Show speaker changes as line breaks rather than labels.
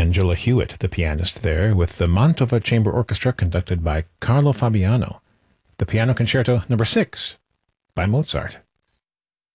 Angela Hewitt, the pianist there, with the Mantova Chamber Orchestra conducted by Carlo Fabiano, the Piano Concerto No. 6 by Mozart.